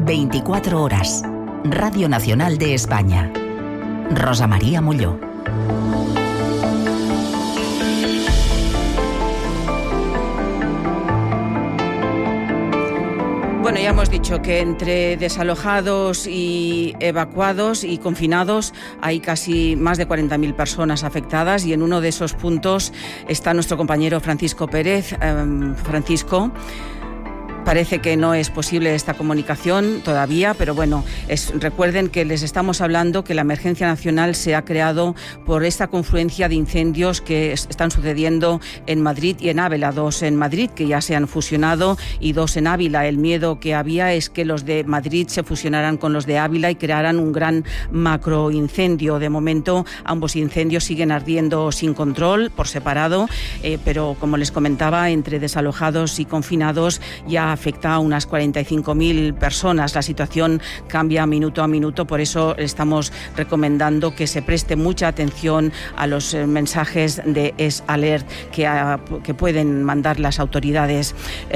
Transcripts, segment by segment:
24 horas. Radio Nacional de España. Rosa María Molló. Bueno, ya hemos dicho que entre desalojados y evacuados y confinados hay casi más de 40.000 personas afectadas, y en uno de esos puntos está nuestro compañero Francisco Pérez. Francisco, parece que no es posible esta comunicación todavía, pero bueno, recuerden que les estamos hablando que la emergencia nacional se ha creado por esta confluencia de incendios que están sucediendo en Madrid y en Ávila. 2 en Madrid que ya se han fusionado y 2 en Ávila. El miedo que había es que los de Madrid se fusionaran con los de Ávila y crearan un gran macroincendio. De momento ambos incendios siguen ardiendo sin control, por separado, pero como les comentaba, entre desalojados y confinados ya afecta a unas 45.000 personas. La situación cambia minuto a minuto, por eso estamos recomendando que se preste mucha atención a los mensajes de Es-Alert que pueden mandar las autoridades.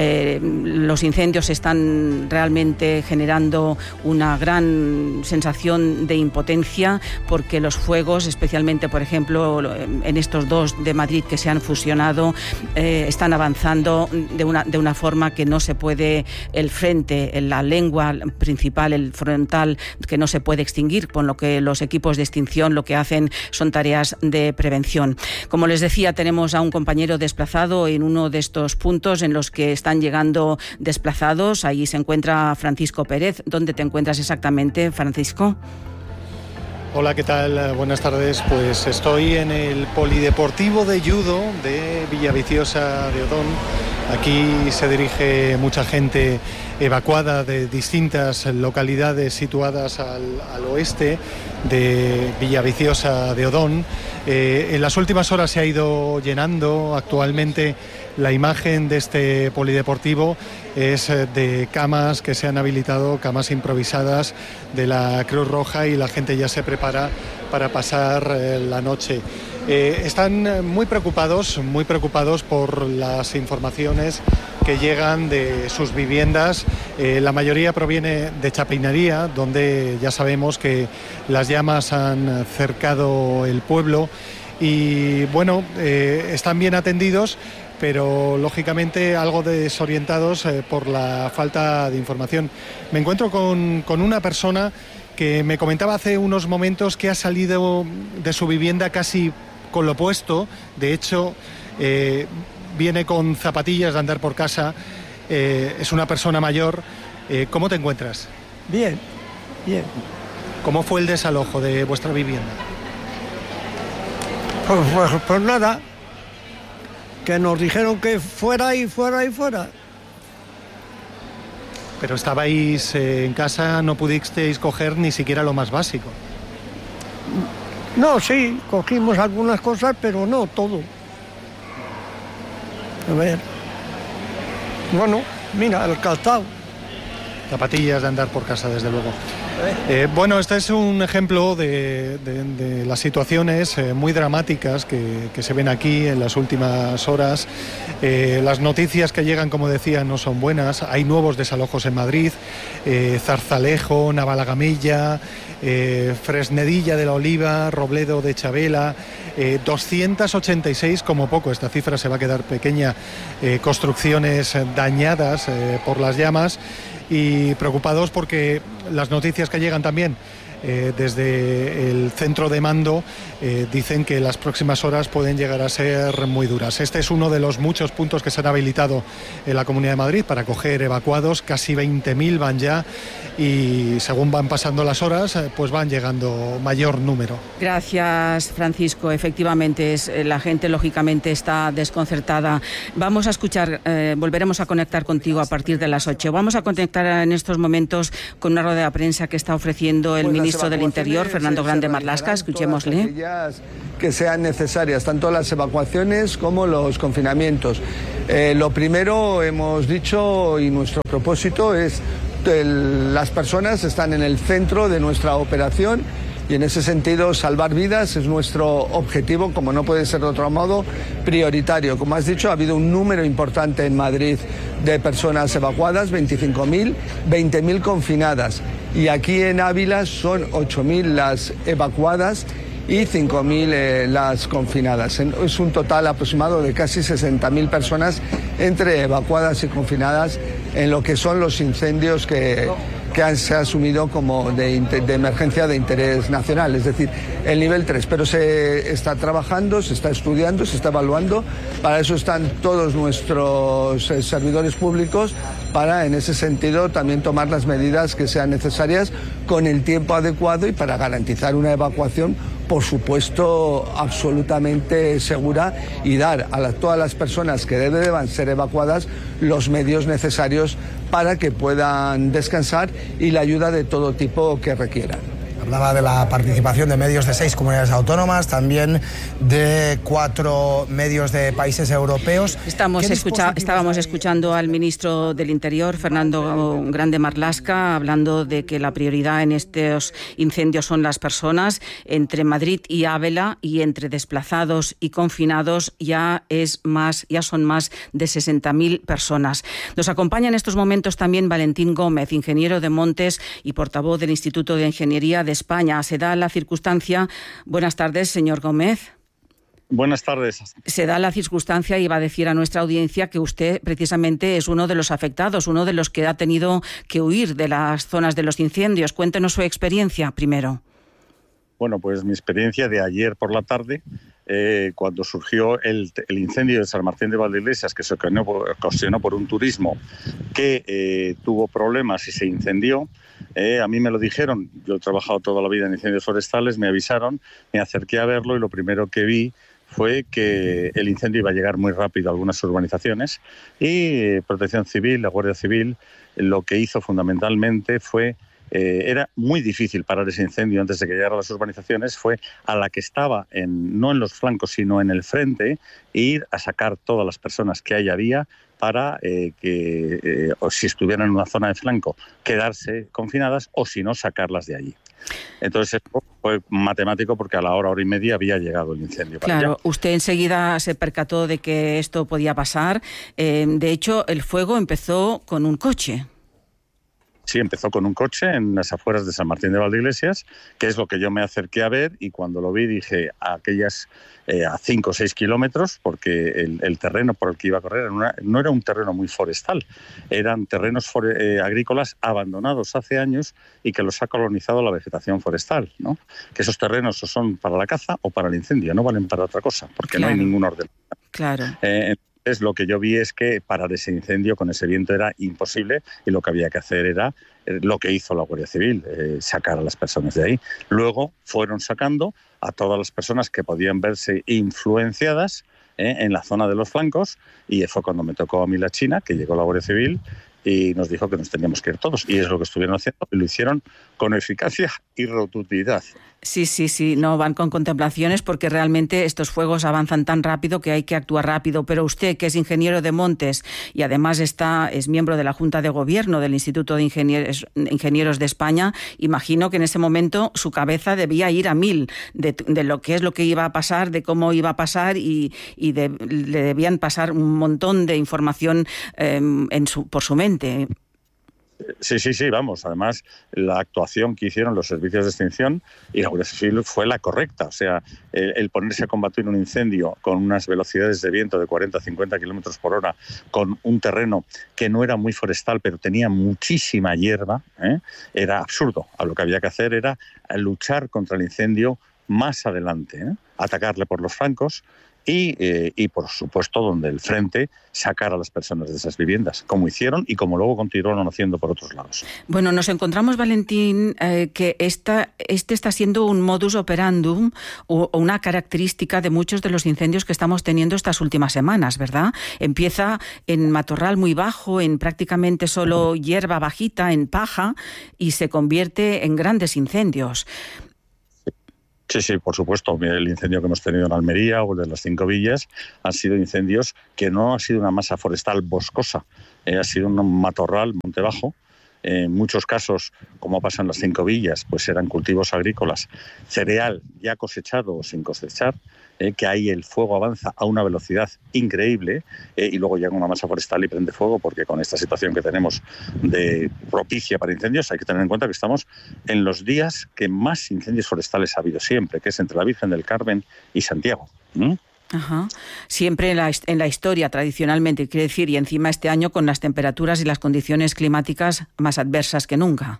Los incendios están realmente generando una gran sensación de impotencia, porque los fuegos, especialmente por ejemplo en estos 2 de Madrid que se han fusionado, están avanzando de una forma que no se puede, el frente, la lengua principal, el frontal, que no se puede extinguir, con lo que los equipos de extinción lo que hacen son tareas de prevención. Como les decía, tenemos a un compañero desplazado en uno de estos puntos en los que están llegando desplazados. Ahí se encuentra Francisco Pérez. ¿Dónde te encuentras exactamente, Francisco? Hola, ¿qué tal? Buenas tardes. Pues estoy en el Polideportivo de Judo de Villaviciosa de Odón. Aquí se dirige mucha gente evacuada de distintas localidades situadas al oeste de Villaviciosa de Odón. En las últimas horas se ha ido llenando. Actualmente la imagen de este polideportivo es de camas que se han habilitado, camas improvisadas de la Cruz Roja, y la gente ya se prepara para pasar la noche. Están muy preocupados por las informaciones que llegan de sus viviendas. La mayoría proviene de Chapinería, donde ya sabemos que las llamas han cercado el pueblo, y bueno, están bien atendidos, pero lógicamente algo desorientados por la falta de información. Me encuentro con una persona que me comentaba hace unos momentos que ha salido de su vivienda casi con lo puesto. De hecho, viene con zapatillas de andar por casa. Es una persona mayor. ¿Cómo te encuentras? Bien, bien. ¿Cómo fue el desalojo de vuestra vivienda? Pues nada, que nos dijeron que fuera y fuera y fuera. Pero estabais en casa, no pudisteis coger ni siquiera lo más básico. No, sí, cogimos algunas cosas, pero no todo. A ver. Bueno, mira, el calzado. Zapatillas de andar por casa, desde luego. Bueno, este es un ejemplo de las situaciones muy dramáticas que se ven aquí en las últimas horas. Las noticias que llegan, como decía, no son buenas. Hay nuevos desalojos en Madrid, Zarzalejo, Navalagamella, Fresnedilla de la Oliva, Robledo de Chabela, 286 como poco, esta cifra se va a quedar pequeña, construcciones dañadas por las llamas, y preocupados porque las noticias que llegan también desde el centro de mando dicen que las próximas horas pueden llegar a ser muy duras. Este es uno de los muchos puntos que se han habilitado en la Comunidad de Madrid para acoger evacuados. Casi 20.000 van ya, y según van pasando las horas pues van llegando mayor número. Gracias, Francisco. Efectivamente, la gente lógicamente está desconcertada. Vamos a escuchar, volveremos a conectar contigo a partir de las 8. Vamos a conectar en estos momentos con una rueda de prensa que está ofreciendo el ministro del Interior, Fernando Grande Marlaska. Escuchémosle. Que sean necesarias, tanto las evacuaciones como los confinamientos. Lo primero, hemos dicho, y nuestro propósito es las personas están en el centro de nuestra operación, y en ese sentido salvar vidas es nuestro objetivo, como no puede ser de otro modo, prioritario. Como has dicho, ha habido un número importante en Madrid de personas evacuadas, 25.000, 20.000 confinadas, y aquí en Ávila son 8.000 las evacuadas y 5.000 las confinadas. Es un total aproximado de casi 60.000 personas entre evacuadas y confinadas en lo que son los incendios que se ha asumido como de emergencia de interés nacional, es decir, el nivel 3. Pero se está trabajando, se está estudiando, se está evaluando. Para eso están todos nuestros servidores públicos, para en ese sentido también tomar las medidas que sean necesarias con el tiempo adecuado y para garantizar una evacuación, por supuesto, absolutamente segura, y dar a todas las personas que deban ser evacuadas los medios necesarios para que puedan descansar y la ayuda de todo tipo que requieran. Hablaba de la participación de medios de 6 comunidades autónomas, también de 4 medios de países europeos. Estábamos escuchando al ministro del Interior, Fernando Grande Marlaska, hablando de que la prioridad en estos incendios son las personas. Entre Madrid y Ávila, y entre desplazados y confinados, ya son más de 60.000 personas. Nos acompaña en estos momentos también Valentín Gómez, ingeniero de montes y portavoz del Instituto de Ingeniería de España. Se da la circunstancia... Buenas tardes, señor Gómez. Buenas tardes. Se da la circunstancia, iba a decir a nuestra audiencia, que usted precisamente es uno de los afectados, uno de los que ha tenido que huir de las zonas de los incendios. Cuéntenos su experiencia primero. Bueno, pues mi experiencia de ayer por la tarde, cuando surgió el incendio de San Martín de Valdeiglesias, que se ocasionó por un turismo que tuvo problemas y se incendió. A mí me lo dijeron, yo he trabajado toda la vida en incendios forestales, me avisaron, me acerqué a verlo y lo primero que vi fue que el incendio iba a llegar muy rápido a algunas urbanizaciones, y Protección Civil, la Guardia Civil, lo que hizo fundamentalmente fue... era muy difícil parar ese incendio antes de que llegara a las urbanizaciones, fue a la que estaba no en los flancos sino en el frente, ir a sacar todas las personas que ahí había para o si estuvieran en una zona de flanco, quedarse confinadas, o si no, sacarlas de allí. Entonces fue matemático, porque a la hora y media había llegado el incendio. Claro, usted enseguida se percató de que esto podía pasar. De hecho, el fuego empezó con un coche. Sí, empezó con un coche en las afueras de San Martín de Valdeiglesias, que es lo que yo me acerqué a ver, y cuando lo vi dije a 5 o 6 kilómetros, porque el terreno por el que iba a correr no era un terreno muy forestal, eran terrenos agrícolas abandonados hace años y que los ha colonizado la vegetación forestal, ¿no? Que esos terrenos o son para la caza o para el incendio, no valen para otra cosa, porque no hay ningún orden. Claro. Lo que yo vi es que parar ese incendio con ese viento era imposible, y lo que había que hacer era lo que hizo la Guardia Civil, sacar a las personas de ahí. Luego fueron sacando a todas las personas que podían verse influenciadas en la zona de los flancos, y fue cuando me tocó a mí la China, que llegó la Guardia Civil y nos dijo que nos teníamos que ir todos, y es lo que estuvieron haciendo, y lo hicieron con eficacia y rotundidad. Sí, no van con contemplaciones, porque realmente estos fuegos avanzan tan rápido que hay que actuar rápido. Pero usted, que es ingeniero de montes y además es miembro de la Junta de Gobierno del Instituto de Ingenieros de España, imagino que en ese momento su cabeza debía ir a 1000 de lo que es lo que iba a pasar, de cómo iba a pasar, y le debían pasar un montón de información por su mente. Sí, vamos. Además, la actuación que hicieron los servicios de extinción y la Guardia Civil fue la correcta. O sea, el ponerse a combatir un incendio con unas velocidades de viento de 40 a 50 kilómetros por hora, con un terreno que no era muy forestal, pero tenía muchísima hierba, era absurdo. Lo que había que hacer era luchar contra el incendio más adelante, atacarle por los flancos, y por supuesto, donde el frente, sacar a las personas de esas viviendas, como hicieron y como luego continuaron haciendo por otros lados. Bueno, nos encontramos, Valentín, que este está siendo un modus operandum o una característica de muchos de los incendios que estamos teniendo estas últimas semanas, ¿verdad? Empieza en matorral muy bajo, en prácticamente solo hierba bajita, en paja, y se convierte en grandes incendios. Sí, por supuesto. El incendio que hemos tenido en Almería o de las 5 villas han sido incendios que no ha sido una masa forestal boscosa, ha sido un matorral, monte bajo, En muchos casos, como pasa en las 5 villas, pues eran cultivos agrícolas, cereal ya cosechado o sin cosechar, que ahí el fuego avanza a una velocidad increíble y luego llega una masa forestal y prende fuego, porque con esta situación que tenemos de propicia para incendios hay que tener en cuenta que estamos en los días que más incendios forestales ha habido siempre, que es entre la Virgen del Carmen y Santiago. Ajá. Siempre en la historia, tradicionalmente, quiere decir, y encima este año con las temperaturas y las condiciones climáticas más adversas que nunca.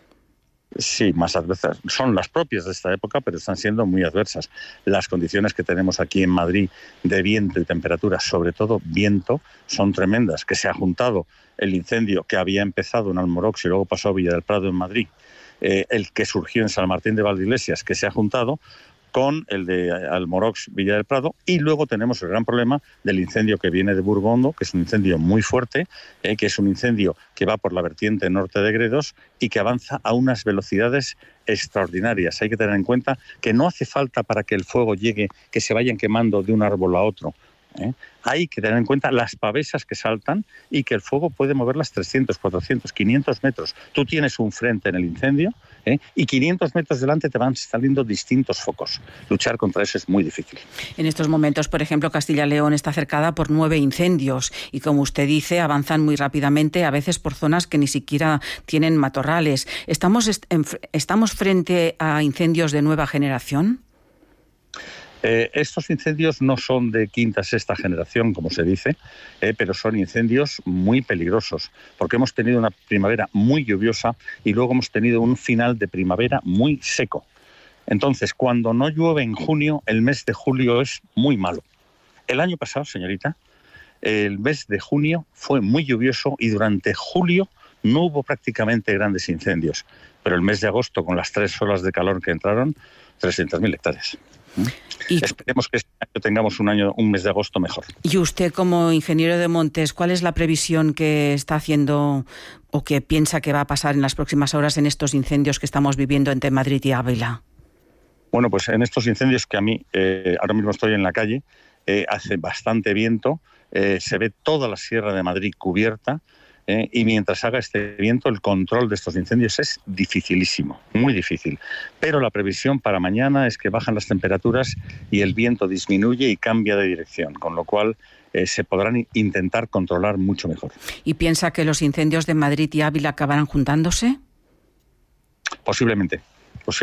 Sí, más adversas. Son las propias de esta época, pero están siendo muy adversas. Las condiciones que tenemos aquí en Madrid de viento y temperatura, sobre todo viento, son tremendas. Que se ha juntado el incendio que había empezado en Almorox y luego pasó a Villa del Prado en Madrid, el que surgió en San Martín de Valdeiglesias, que se ha juntado con el de Almorox, Villa del Prado, y luego tenemos el gran problema del incendio que viene de Burgondo, que es un incendio muy fuerte, que es un incendio que va por la vertiente norte de Gredos y que avanza a unas velocidades extraordinarias. Hay que tener en cuenta que no hace falta para que el fuego llegue, que se vayan quemando de un árbol a otro. Hay que tener en cuenta las pavesas que saltan y que el fuego puede moverlas 300, 400, 500 metros. Tú tienes un frente en el incendio y 500 metros delante te van saliendo distintos focos. Luchar contra eso es muy difícil. En estos momentos, por ejemplo, Castilla y León está cercada por 9 incendios y, como usted dice, avanzan muy rápidamente, a veces por zonas que ni siquiera tienen matorrales. ¿Estamos frente a incendios de nueva generación? Estos incendios no son de quinta, sexta generación, como se dice, pero son incendios muy peligrosos, porque hemos tenido una primavera muy lluviosa y luego hemos tenido un final de primavera muy seco. Entonces, cuando no llueve en junio, el mes de julio es muy malo. El año pasado, señorita, el mes de junio fue muy lluvioso y durante julio no hubo prácticamente grandes incendios, pero el mes de agosto, con las 3 olas de calor que entraron, 300.000 hectáreas. Esperemos que este año tengamos un mes de agosto mejor. Y usted, como ingeniero de montes, ¿cuál es la previsión que está haciendo o que piensa que va a pasar en las próximas horas en estos incendios que estamos viviendo entre Madrid y Ávila? Bueno, pues en estos incendios que a mí, ahora mismo estoy en la calle, hace bastante viento, se ve toda la Sierra de Madrid cubierta, y mientras haga este viento el control de estos incendios es dificilísimo, muy difícil. Pero la previsión para mañana es que bajan las temperaturas y el viento disminuye y cambia de dirección, con lo cual se podrán intentar controlar mucho mejor. ¿Y piensa que los incendios de Madrid y Ávila acabarán juntándose? Posiblemente.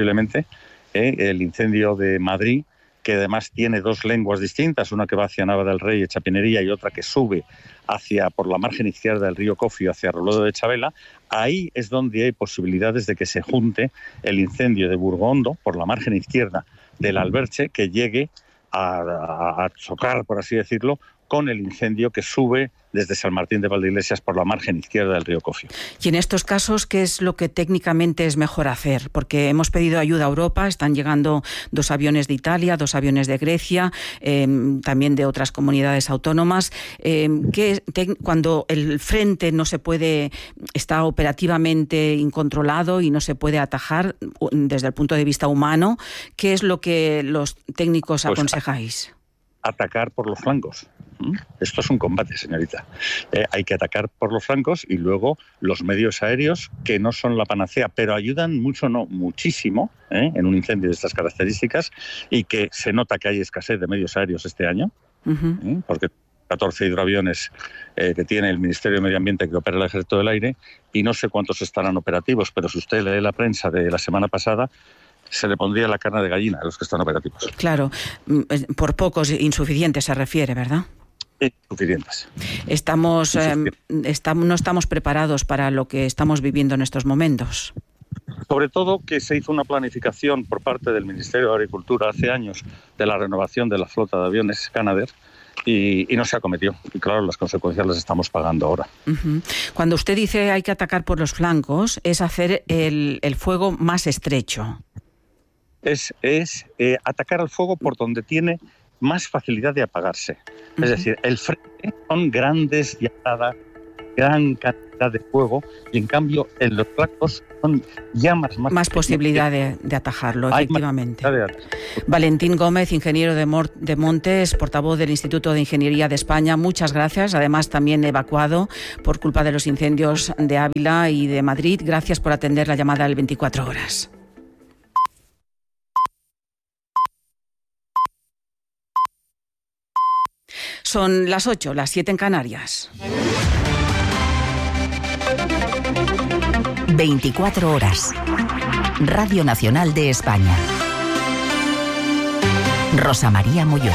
El incendio de Madrid, que además tiene 2 lenguas distintas, una que va hacia Nava del Rey, Chapinería, y otra que sube por la margen izquierda del río Cofio hacia Robledo de Chabela. Ahí es donde hay posibilidades de que se junte el incendio de Burgondo por la margen izquierda del Alberche, que llegue a chocar, por así decirlo, con el incendio que sube desde San Martín de Valdeiglesias por la margen izquierda del río Cofio. Y en estos casos, ¿qué es lo que técnicamente es mejor hacer? Porque hemos pedido ayuda a Europa, están llegando 2 aviones de Italia, 2 aviones de Grecia, también de otras comunidades autónomas. Cuando el frente no se puede, está operativamente incontrolado y no se puede atajar desde el punto de vista humano, ¿qué es lo que los técnicos aconsejáis? Atacar por los flancos. Esto es un combate, señorita. Hay que atacar por los flancos y luego los medios aéreos, que no son la panacea, pero ayudan mucho, no, muchísimo, en un incendio de estas características, y que se nota que hay escasez de medios aéreos este año, porque 14 hidroaviones que tiene el Ministerio de Medio Ambiente que opera el Ejército del Aire, y no sé cuántos estarán operativos, pero si usted lee la prensa de la semana pasada, se le pondría la carne de gallina a los que están operativos. Claro, por pocos, insuficientes se refiere, ¿verdad? Insuficientes. No estamos preparados para lo que estamos viviendo en estos momentos. Sobre todo que se hizo una planificación por parte del Ministerio de Agricultura hace años de la renovación de la flota de aviones Canadair y no se acometió. Y claro, las consecuencias las estamos pagando ahora. Cuando usted dice hay que atacar por los flancos, es hacer el fuego más estrecho. Es atacar al fuego por donde tiene más facilidad de apagarse. Es decir, el frente son grandes llamadas, gran cantidad facilidad de fuego, y en cambio en los flancos son llamas más posibilidad de atajarlo, efectivamente. Valentín Gómez, ingeniero de montes, portavoz del Instituto de Ingeniería de España, muchas gracias. Además, también evacuado por culpa de los incendios de Ávila y de Madrid. Gracias por atender la llamada del 24 horas. Son las 8, las 7 en Canarias. 24 horas. Radio Nacional de España. Rosa María Molló.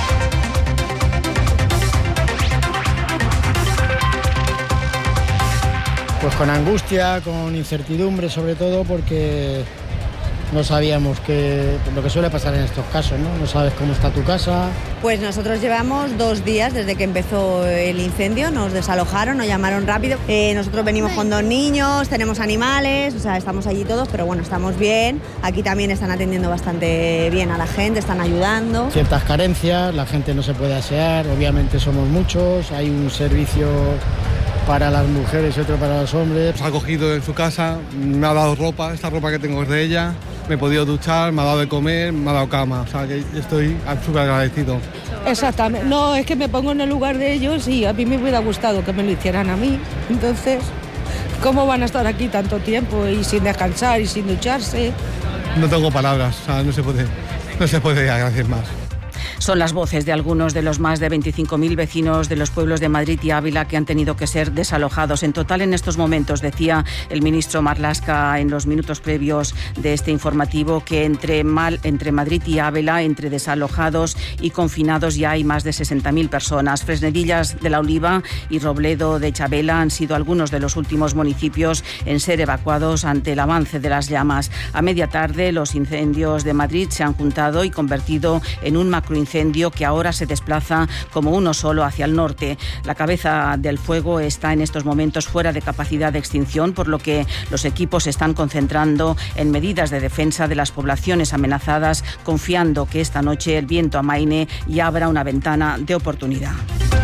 Pues con angustia, con incertidumbre sobre todo, porque no sabíamos lo que suele pasar en estos casos, ¿no? No sabes cómo está tu casa. Pues nosotros llevamos 2 días desde que empezó el incendio, nos desalojaron, nos llamaron rápido. Nosotros venimos con 2 niños, tenemos animales, o sea, estamos allí todos, pero bueno, estamos bien. Aquí también están atendiendo bastante bien a la gente, están ayudando. Ciertas carencias, la gente no se puede asear, obviamente somos muchos, hay un servicio para las mujeres y otro para los hombres. Nos ha acogido en su casa, me ha dado ropa, esta ropa que tengo es de ella, me he podido duchar, me ha dado de comer, me ha dado cama, o sea que estoy súper agradecido. Exactamente, no, es que me pongo en el lugar de ellos y a mí me hubiera gustado que me lo hicieran a mí, entonces, ¿cómo van a estar aquí tanto tiempo y sin descansar y sin ducharse? No tengo palabras, o sea, no se puede agradecer más. Son las voces de algunos de los más de 25.000 vecinos de los pueblos de Madrid y Ávila que han tenido que ser desalojados. En total, en estos momentos, decía el ministro Marlaska en los minutos previos de este informativo, que entre Madrid y Ávila, entre desalojados y confinados, ya hay más de 60.000 personas. Fresnedillas de la Oliva y Robledo de Chabela han sido algunos de los últimos municipios en ser evacuados ante el avance de las llamas. A media tarde, los incendios de Madrid se han juntado y convertido en un macroincendio que ahora se desplaza como uno solo hacia el norte. La cabeza del fuego está en estos momentos fuera de capacidad de extinción, por lo que los equipos se están concentrando en medidas de defensa de las poblaciones amenazadas, confiando que esta noche el viento amaine y abra una ventana de oportunidad.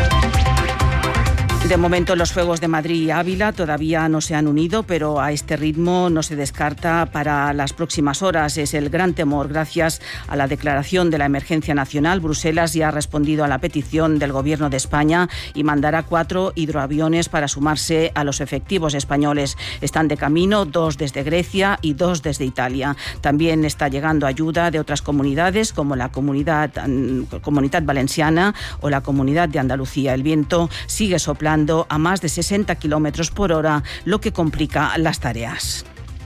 De momento los fuegos de Madrid y Ávila todavía no se han unido, pero a este ritmo no se descarta para las próximas horas. Es el gran temor. Gracias a la declaración de la emergencia nacional, Bruselas ya ha respondido a la petición del Gobierno de España y mandará 4 hidroaviones para sumarse a los efectivos españoles. Están de camino 2 desde Grecia y 2 desde Italia. También está llegando ayuda de otras comunidades como la Comunidad Valenciana o la Comunidad de Andalucía. El viento sigue soplando a más de 60 kilómetros por hora, lo que complica las tareas.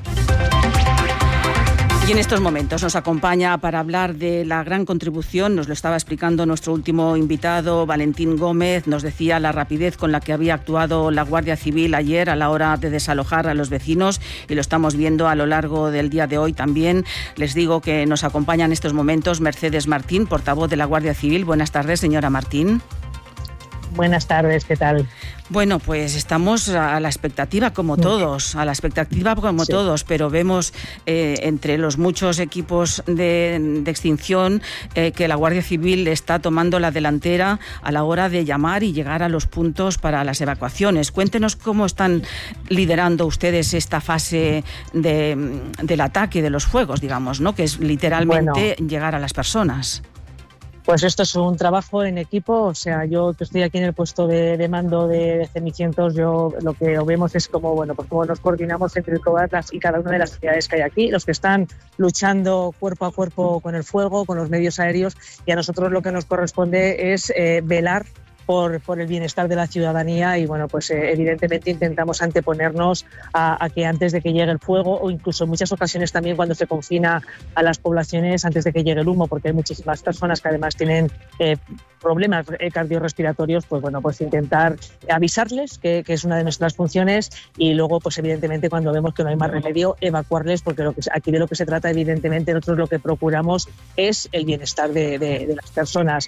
Y en estos momentos nos acompaña para hablar de la gran contribución, nos lo estaba explicando nuestro último invitado, Valentín Gómez, nos decía la rapidez con la que había actuado la Guardia Civil ayer a la hora de desalojar a los vecinos, y lo estamos viendo a lo largo del día de hoy también. Les digo que nos acompaña en estos momentos Mercedes Martín, portavoz de la Guardia Civil. Buenas tardes, señora Martín. Buenas tardes, ¿qué tal? Bueno, pues estamos a la expectativa como todos, pero vemos entre los muchos equipos de extinción que la Guardia Civil está tomando la delantera a la hora de llamar y llegar a los puntos para las evacuaciones. Cuéntenos cómo están liderando ustedes esta fase del ataque de los fuegos, digamos, ¿no? Que es literalmente llegar a las personas. Pues esto es un trabajo en equipo, o sea, yo que estoy aquí en el puesto de mando de Cenicientos, yo lo que vemos es cómo nos coordinamos entre todas y cada una de las unidades que hay aquí, los que están luchando cuerpo a cuerpo con el fuego, con los medios aéreos, y a nosotros lo que nos corresponde es velar por el bienestar de la ciudadanía y evidentemente intentamos anteponernos a que antes de que llegue el fuego, o incluso en muchas ocasiones también cuando se confina a las poblaciones antes de que llegue el humo, porque hay muchísimas personas que además tienen problemas cardiorrespiratorios, pues intentar avisarles que es una de nuestras funciones, y luego evidentemente cuando vemos que no hay más remedio, evacuarles, porque aquí de lo que se trata evidentemente nosotros lo que procuramos es el bienestar de las personas.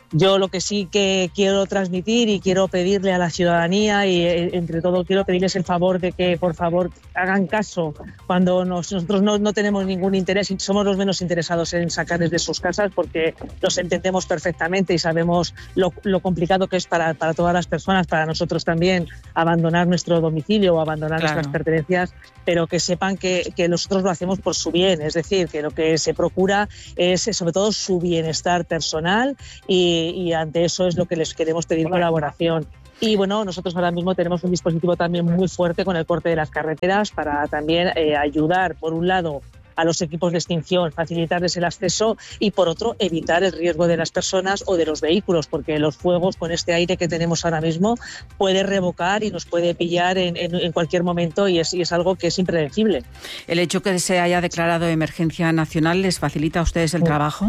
Yo lo que sí que quiero transmitir y quiero pedirle a la ciudadanía y entre todo quiero pedirles el favor de que por favor hagan caso cuando nosotros no tenemos ningún interés y somos los menos interesados en sacarles de sus casas, porque los entendemos perfectamente y sabemos lo complicado que es para todas las personas, para nosotros también, abandonar nuestro domicilio o abandonar nuestras pertenencias, pero que sepan que nosotros lo hacemos por su bien, es decir, que lo que se procura es sobre todo su bienestar personal y ante eso es lo que les queremos pedir colaboración. Y bueno, nosotros ahora mismo tenemos un dispositivo también muy fuerte con el corte de las carreteras para también ayudar, por un lado, a los equipos de extinción, facilitarles el acceso y, por otro, evitar el riesgo de las personas o de los vehículos, porque los fuegos, con este aire que tenemos ahora mismo, puede revocar y nos puede pillar en cualquier momento y es algo que es impredecible. ¿El hecho que se haya declarado emergencia nacional les facilita a ustedes el trabajo?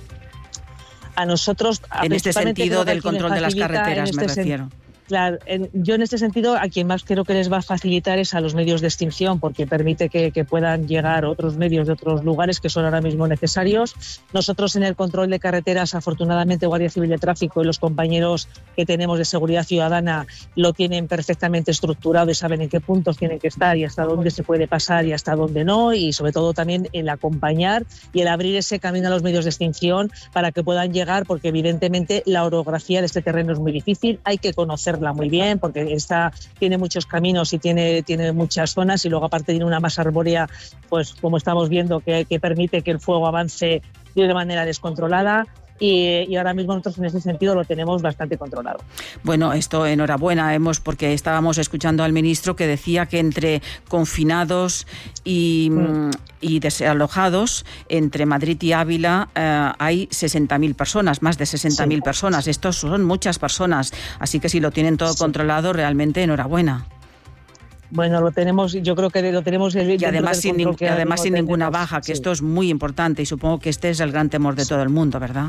A nosotros, en este sentido del control de las carreteras, me refiero. Claro, yo en este sentido a quien más creo que les va a facilitar es a los medios de extinción, porque permite que puedan llegar otros medios de otros lugares que son ahora mismo necesarios. Nosotros en el control de carreteras, afortunadamente Guardia Civil de Tráfico y los compañeros que tenemos de seguridad ciudadana lo tienen perfectamente estructurado y saben en qué puntos tienen que estar y hasta dónde se puede pasar y hasta dónde no, y sobre todo también el acompañar y el abrir ese camino a los medios de extinción para que puedan llegar, porque evidentemente la orografía de este terreno es muy difícil, hay que conocer muy bien porque tiene muchos caminos y tiene muchas zonas, y luego aparte tiene una masa arbórea, pues como estamos viendo, que permite que el fuego avance de manera descontrolada. Y ahora mismo nosotros en ese sentido lo tenemos bastante controlado. Bueno, esto enhorabuena, porque estábamos escuchando al ministro que decía que entre confinados y desalojados, entre Madrid y Ávila, hay 60.000 personas, más de 60.000 personas. Estos son muchas personas, así que si lo tienen todo controlado, realmente enhorabuena. Bueno, lo tenemos, yo creo que lo tenemos. Y además sin ninguna baja, que esto es muy importante, y supongo que este es el gran temor de todo el mundo, ¿verdad?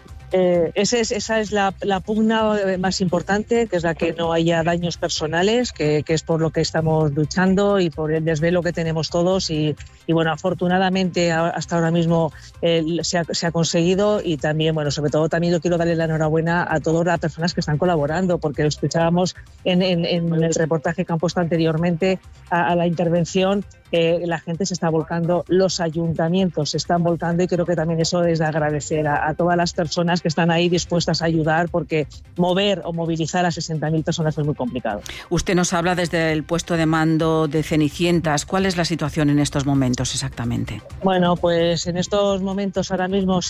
Esa es la pugna más importante, que es la que no haya daños personales, que es por lo que estamos luchando y por el desvelo que tenemos todos. Y bueno, afortunadamente hasta ahora mismo se ha conseguido, y también, bueno, sobre todo también yo quiero darle la enhorabuena a todas las personas que están colaborando, porque lo escuchábamos en el reportaje que han puesto anteriormente a la intervención. La gente se está volcando, los ayuntamientos se están volcando, y creo que también eso es de agradecer a todas las personas que están ahí dispuestas a ayudar, porque mover o movilizar a 60.000 personas es muy complicado. Usted nos habla desde el puesto de mando de Cenicientas. ¿Cuál es la situación en estos momentos exactamente? Bueno, pues en estos momentos ahora mismo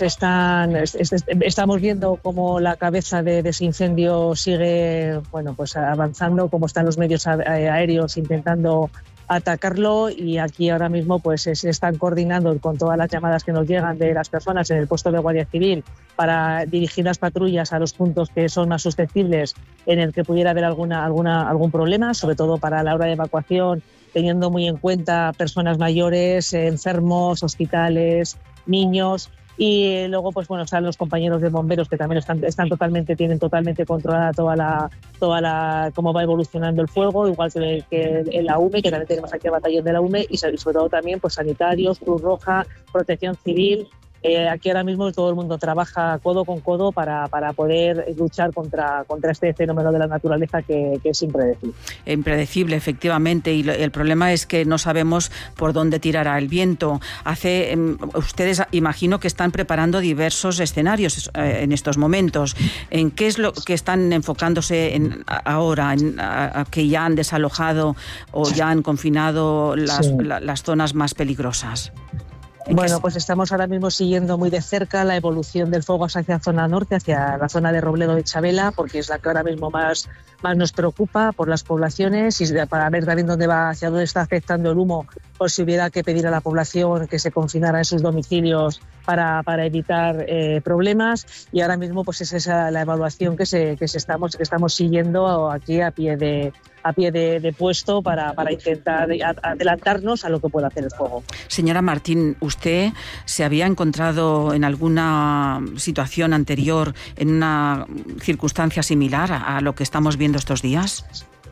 estamos viendo cómo la cabeza de ese incendio sigue, bueno, pues avanzando, cómo están los medios aéreos intentando atacarlo, y aquí ahora mismo pues se están coordinando con todas las llamadas que nos llegan de las personas en el puesto de Guardia Civil para dirigir las patrullas a los puntos que son más susceptibles en el que pudiera haber algún problema, sobre todo para la hora de evacuación, teniendo muy en cuenta personas mayores, enfermos, hospitales, niños. Y luego, pues bueno, están los compañeros de bomberos que también tienen totalmente controlada toda la cómo va evolucionando el fuego, igual que la UME, que también tenemos aquí el batallón de la UME, y sobre todo también pues sanitarios, Cruz Roja, Protección Civil. Aquí ahora mismo todo el mundo trabaja codo con codo para poder luchar contra este fenómeno de la naturaleza que es impredecible. Impredecible, efectivamente, y el problema es que no sabemos por dónde tirará el viento. Ustedes imagino que están preparando diversos escenarios en estos momentos. ¿En qué es lo que están enfocándose ahora, que ya han desalojado o ya han confinado las zonas más peligrosas? Bueno, pues estamos ahora mismo siguiendo muy de cerca la evolución del fuego hacia la zona norte, hacia la zona de Robledo de Chabela, porque es la que ahora mismo más nos preocupa por las poblaciones, y para ver también hacia dónde está afectando el humo, por si hubiera que pedir a la población que se confinara en sus domicilios para evitar problemas. Y ahora mismo pues es esa la evaluación que estamos siguiendo aquí a pie de puesto para intentar adelantarnos a lo que puede hacer el fuego. Señora Martín, ¿usted se había encontrado en alguna situación anterior, en una circunstancia similar a lo que estamos viendo estos días?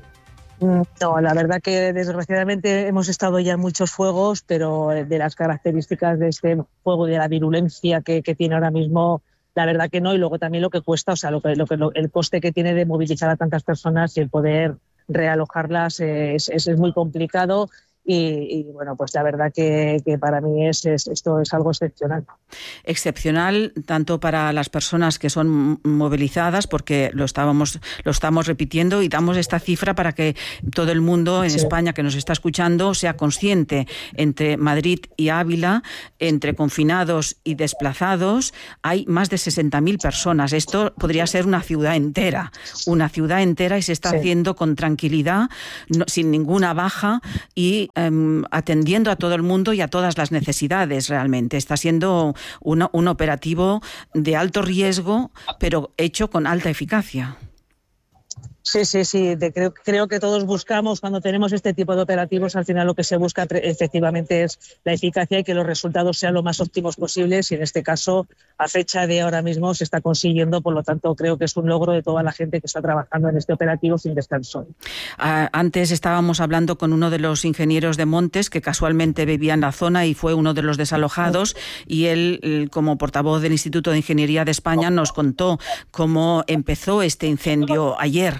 No, la verdad que desgraciadamente hemos estado ya en muchos fuegos, pero de las características de este fuego, de la virulencia que tiene ahora mismo, la verdad que no, y luego también lo que cuesta, o sea, el coste que tiene de movilizar a tantas personas y el poder realojarlas es muy complicado. Y bueno, pues la verdad que para mí esto es algo excepcional. Excepcional tanto para las personas que son movilizadas, porque lo estamos repitiendo y damos esta cifra para que todo el mundo en España que nos está escuchando sea consciente. Entre Madrid y Ávila, entre confinados y desplazados, hay más de 60.000 personas. Esto podría ser una ciudad entera y se está haciendo con tranquilidad, sin ninguna baja y atendiendo a todo el mundo y a todas las necesidades realmente. Está siendo un operativo de alto riesgo, pero hecho con alta eficacia. Sí. Creo que todos buscamos, cuando tenemos este tipo de operativos, al final lo que se busca efectivamente es la eficacia y que los resultados sean lo más óptimos posibles, y en este caso, a fecha de ahora mismo, se está consiguiendo. Por lo tanto, creo que es un logro de toda la gente que está trabajando en este operativo sin descanso. Antes estábamos hablando con uno de los ingenieros de montes que casualmente vivía en la zona y fue uno de los desalojados, y él, como portavoz del Instituto de Ingeniería de España, nos contó cómo empezó este incendio ayer.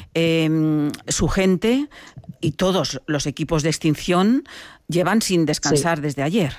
Su gente y todos los equipos de extinción llevan sin descansar desde ayer.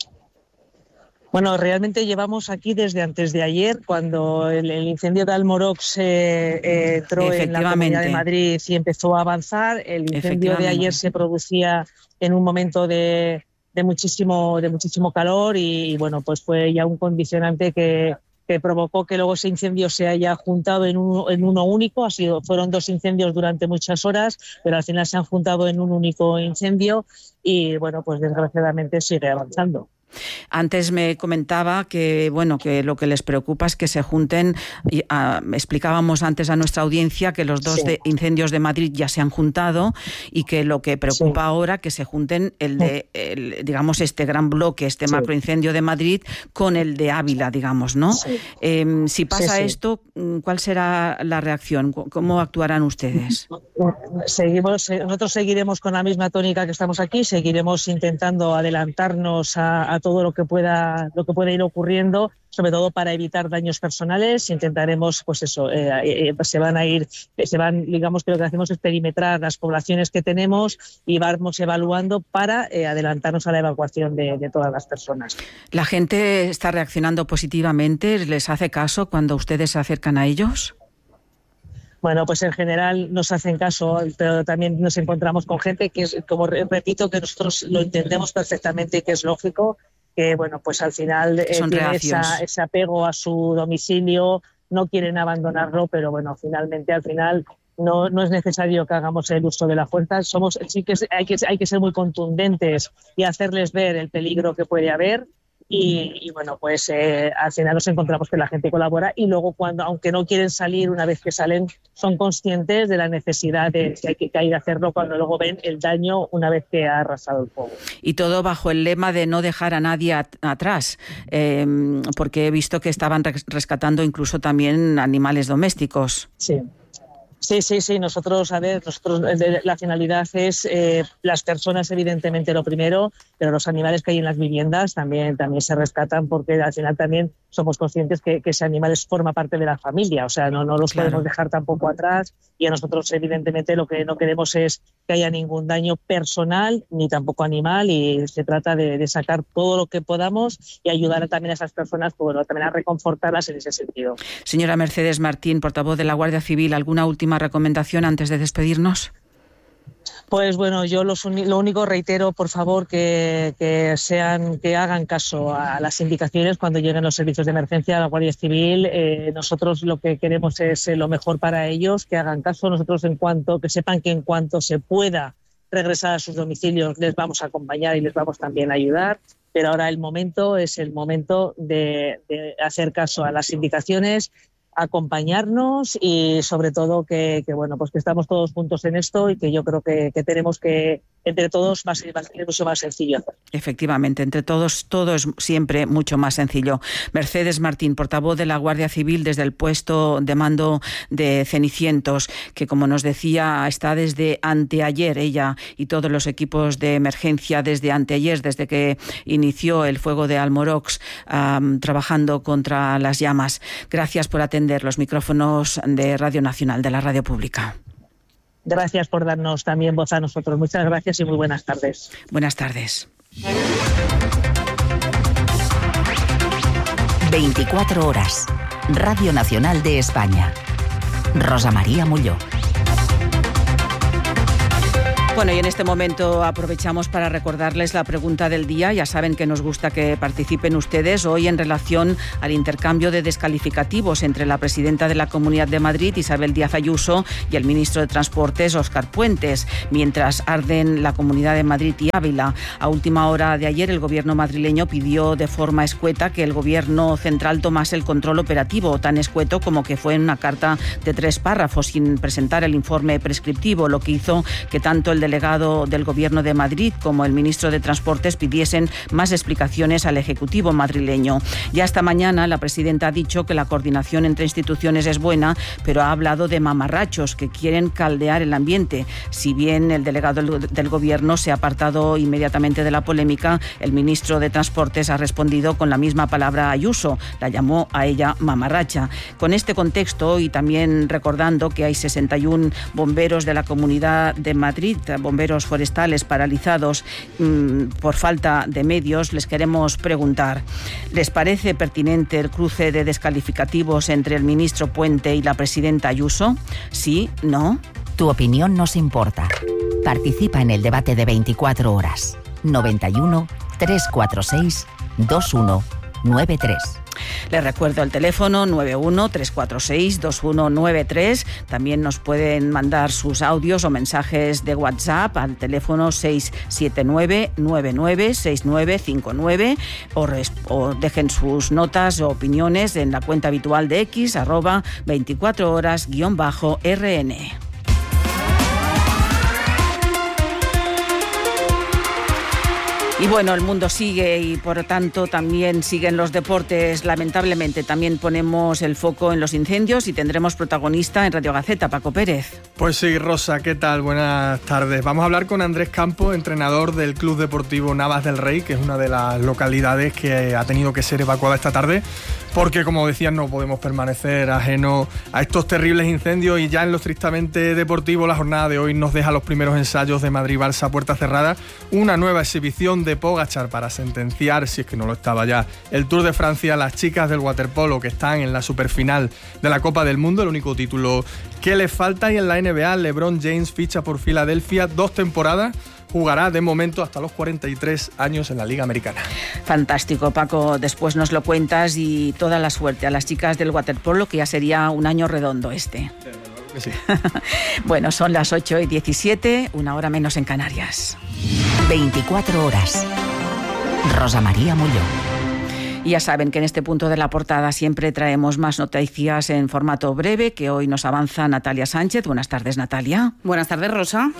Bueno, realmente llevamos aquí desde antes de ayer, cuando el incendio de Almorox entró en la Comunidad de Madrid y empezó a avanzar. El incendio de ayer se producía en un momento de muchísimo calor y bueno, pues fue ya un condicionante que provocó que luego ese incendio se haya juntado en uno único. Fueron 2 incendios durante muchas horas, pero al final se han juntado en un único incendio y bueno, pues desgraciadamente sigue avanzando. Antes me comentaba que lo que les preocupa es que se junten. Explicábamos antes a nuestra audiencia que los 2 incendios de Madrid ya se han juntado y que lo que preocupa ahora que se junten digamos este gran bloque, este macroincendio de Madrid con el de Ávila, digamos, ¿no? Si pasa esto, ¿cuál será la reacción? ¿Cómo actuarán ustedes? Nosotros seguiremos con la misma tónica que estamos aquí, seguiremos intentando adelantarnos a todo lo que pueda ir ocurriendo, sobre todo para evitar daños personales. Intentaremos, pues eso, digamos que lo que hacemos es perimetrar las poblaciones que tenemos y vamos evaluando para adelantarnos a la evacuación de todas las personas. ¿La gente está reaccionando positivamente? ¿Les hace caso cuando ustedes se acercan a ellos? Bueno, pues en general nos hacen caso, pero también nos encontramos con gente que, como repito, que nosotros lo entendemos perfectamente y que es lógico, que bueno, pues al final tiene ese apego a su domicilio, no quieren abandonarlo, pero bueno, al final no es necesario que hagamos el uso de la fuerza. Hay que ser muy contundentes y hacerles ver el peligro que puede haber. Y bueno, pues al final nos encontramos que la gente colabora y luego aunque no quieren salir, una vez que salen son conscientes de la necesidad de que hay que hacerlo cuando luego ven el daño una vez que ha arrasado el fuego. Y todo bajo el lema de no dejar a nadie atrás, porque he visto que estaban rescatando incluso también animales domésticos. Sí. Nosotros la finalidad es las personas, evidentemente, lo primero, pero los animales que hay en las viviendas también se rescatan, porque al final también somos conscientes que ese animal forma parte de la familia, o sea, no los podemos dejar tampoco atrás, y a nosotros, evidentemente, lo que no queremos es que haya ningún daño personal ni tampoco animal, y se trata de sacar todo lo que podamos y ayudar también a esas personas, pues, bueno, también a reconfortarlas en ese sentido. Señora Mercedes Martín, portavoz de la Guardia Civil, ¿alguna última recomendación antes de despedirnos? Pues bueno, yo lo único reitero, por favor, que hagan caso a las indicaciones cuando lleguen los servicios de emergencia a la Guardia Civil. Nosotros lo que queremos es lo mejor para ellos, que hagan caso. Nosotros que sepan que en cuanto se pueda regresar a sus domicilios les vamos a acompañar y les vamos también a ayudar. Pero ahora es el momento de hacer caso a las indicaciones, acompañarnos y sobre todo que estamos todos juntos en esto, y que yo creo que tenemos que entre todos es mucho más sencillo. Efectivamente, entre todos todo es siempre mucho más sencillo. Mercedes Martín, portavoz de la Guardia Civil desde el puesto de mando de Cenicientos, que como nos decía está desde anteayer, ella y todos los equipos de emergencia desde anteayer, desde que inició el fuego de Almorox, trabajando contra las llamas. Gracias por atender los micrófonos de Radio Nacional, de la Radio Pública. Gracias por darnos también voz a nosotros. Muchas gracias y muy buenas tardes. Buenas tardes. 24 horas. Radio Nacional de España. Rosa María Mulló. Bueno, y en este momento aprovechamos para recordarles la pregunta del día. Ya saben que nos gusta que participen ustedes hoy en relación al intercambio de descalificativos entre la presidenta de la Comunidad de Madrid, Isabel Díaz Ayuso, y el ministro de Transportes, Óscar Puentes, mientras arden la Comunidad de Madrid y Ávila. A última hora de ayer, el gobierno madrileño pidió de forma escueta que el gobierno central tomase el control operativo, tan escueto como que fue en una carta de 3 párrafos, sin presentar el informe prescriptivo, lo que hizo que tanto el delegado del Gobierno de Madrid como el ministro de Transportes pidiesen más explicaciones al Ejecutivo madrileño. Ya esta mañana la presidenta ha dicho que la coordinación entre instituciones es buena, pero ha hablado de mamarrachos que quieren caldear el ambiente. Si bien el delegado del Gobierno se ha apartado inmediatamente de la polémica, el ministro de Transportes ha respondido con la misma palabra a Ayuso, la llamó a ella mamarracha. Con este contexto y también recordando que hay 61 bomberos de la Comunidad de Madrid, bomberos forestales paralizados por falta de medios, les queremos preguntar, ¿les parece pertinente el cruce de descalificativos entre el ministro Puente y la presidenta Ayuso? ¿Sí? ¿No? Tu opinión nos importa. Participa en el debate de 24 horas. 91 346 2193. Les recuerdo el teléfono 91-346-2193. También nos pueden mandar sus audios o mensajes de WhatsApp al teléfono 679-996959 o dejen sus notas o opiniones en la cuenta habitual de X, @24horas_RN. Y bueno, el mundo sigue y por lo tanto también siguen los deportes. Lamentablemente también ponemos el foco en los incendios y tendremos protagonista en Radio Gaceta, Paco Pérez. Pues sí, Rosa, ¿qué tal? Buenas tardes. Vamos a hablar con Andrés Campos, entrenador del Club Deportivo Navas del Rey, que es una de las localidades que ha tenido que ser evacuada esta tarde, porque como decías no podemos permanecer ajenos a estos terribles incendios. Y ya en lo estrictamente deportivo, la jornada de hoy nos deja los primeros ensayos de Madrid-Barça a puerta cerrada, una nueva exhibición de Pogačar para sentenciar, si es que no lo estaba ya, el Tour de Francia. Las chicas del waterpolo que están en la superfinal de la Copa del Mundo, el único título que les falta. Y en la NBA, LeBron James ficha por Filadelfia 2 temporadas. Jugará de momento hasta los 43 años en la Liga Americana. Fantástico, Paco. Después nos lo cuentas y toda la suerte a las chicas del waterpolo, que ya sería un año redondo este. Sí. Bueno, son las 8:17, una hora menos en Canarias. 24 horas. Rosa María Mulló. Y ya saben que en este punto de la portada siempre traemos más noticias en formato breve, que hoy nos avanza Natalia Sánchez. Buenas tardes, Natalia. Buenas tardes, Rosa.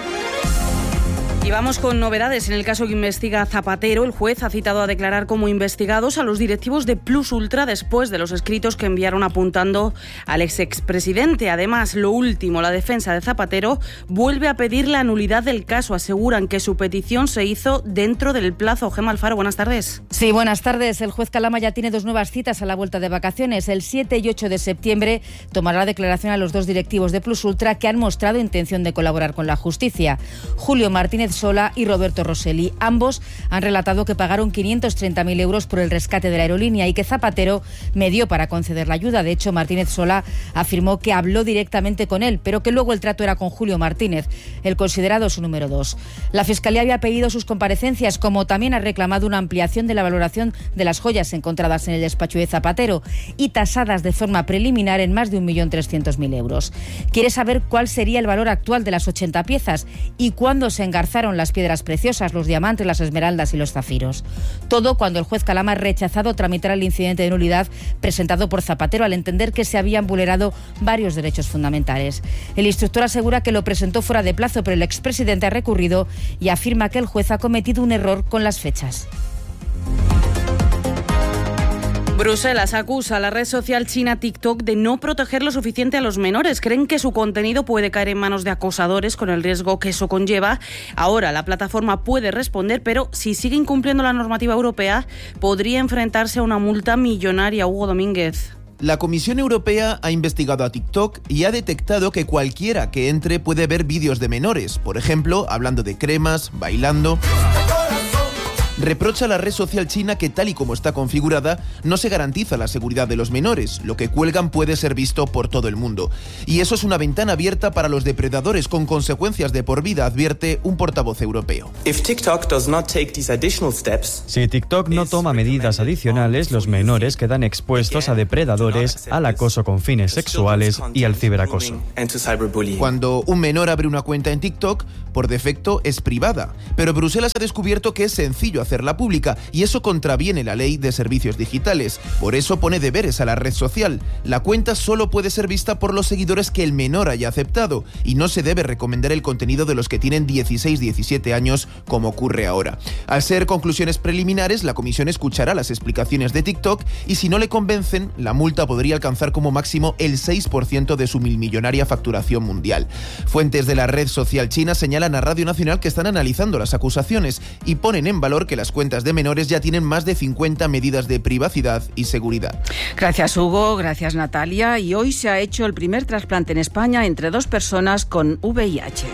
Y vamos con novedades. En el caso que investiga Zapatero, el juez ha citado a declarar como investigados a los directivos de Plus Ultra después de los escritos que enviaron apuntando al expresidente. Además, lo último, la defensa de Zapatero vuelve a pedir la nulidad del caso. Aseguran que su petición se hizo dentro del plazo. Gemma Alfaro, buenas tardes. Sí, buenas tardes. El juez Calama ya tiene 2 nuevas citas a la vuelta de vacaciones. El 7 y 8 de septiembre tomará declaración a los 2 directivos de Plus Ultra que han mostrado intención de colaborar con la justicia. Julio Martínez Sola y Roberto Rosselli. Ambos han relatado que pagaron 530.000 euros por el rescate de la aerolínea y que Zapatero medió para conceder la ayuda. De hecho, Martínez Sola afirmó que habló directamente con él, pero que luego el trato era con Julio Martínez, el considerado su número 2. La Fiscalía había pedido sus comparecencias, como también ha reclamado una ampliación de la valoración de las joyas encontradas en el despacho de Zapatero y tasadas de forma preliminar en más de 1.300.000 euros. Quiere saber cuál sería el valor actual de las 80 piezas y cuándo se engarzaron encontraron las piedras preciosas, los diamantes, las esmeraldas y los zafiros. Todo cuando el juez Calama ha rechazado tramitar el incidente de nulidad presentado por Zapatero al entender que se habían vulnerado varios derechos fundamentales. El instructor asegura que lo presentó fuera de plazo, pero el expresidente ha recurrido y afirma que el juez ha cometido un error con las fechas. Bruselas acusa a la red social china TikTok de no proteger lo suficiente a los menores. Creen que su contenido puede caer en manos de acosadores con el riesgo que eso conlleva. Ahora la plataforma puede responder, pero si sigue incumpliendo la normativa europea, podría enfrentarse a una multa millonaria. Hugo Domínguez. La Comisión Europea ha investigado a TikTok y ha detectado que cualquiera que entre puede ver vídeos de menores, por ejemplo, hablando de cremas, bailando. Reprocha a la red social china que, tal y como está configurada, no se garantiza la seguridad de los menores. Lo que cuelgan puede ser visto por todo el mundo. Y eso es una ventana abierta para los depredadores con consecuencias de por vida, advierte un portavoz europeo. Si TikTok no toma medidas adicionales, los menores quedan expuestos a depredadores, al acoso con fines sexuales y al ciberacoso. Cuando un menor abre una cuenta en TikTok, por defecto es privada. Pero Bruselas ha descubierto que es sencillo hacerla pública y eso contraviene la ley de servicios digitales. Por eso pone deberes a la red social. La cuenta solo puede ser vista por los seguidores que el menor haya aceptado y no se debe recomendar el contenido de los que tienen 16-17 años como ocurre ahora. Al ser conclusiones preliminares, la comisión escuchará las explicaciones de TikTok y si no le convencen, la multa podría alcanzar como máximo el 6% de su millonaria facturación mundial. Fuentes de la red social china señalan a Radio Nacional que están analizando las acusaciones y ponen en valor que las cuentas de menores ya tienen más de 50 medidas de privacidad y seguridad. Gracias, Hugo. Gracias, Natalia. Y hoy se ha hecho el primer trasplante en España entre 2 personas con VIH.